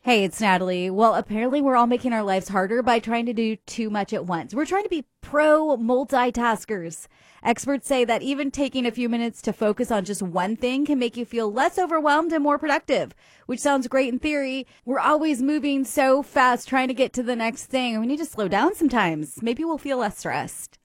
Hey, it's Natalie. Well, apparently we're all making our lives harder by trying to do too much at once. We're trying to be pro multitaskers. Experts say that even taking a few minutes to focus on just one thing can make you feel less overwhelmed and more productive, which sounds great in theory. We're always moving so fast trying to get to the next thing. We need to slow down sometimes. Maybe we'll feel less stressed.